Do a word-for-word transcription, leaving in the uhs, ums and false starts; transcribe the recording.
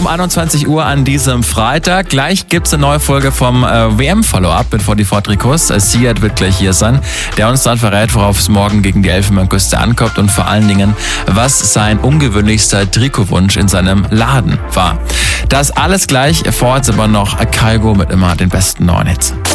um einundzwanzig Uhr an diesem Freitag. Gleich gibt's eine neue Folge vom äh, W M-Follow-up mit vierundvierzig Trikots. Äh, Siad wird gleich hier sein, der uns dann verrät, worauf es morgen gegen die Elfenbeinküste ankommt und vor allen Dingen, was sein ungewöhnlichster Trikotwunsch in seinem Laden war. Das alles gleich, vor jetzt aber noch Kygo mit immer den besten neuen Hits.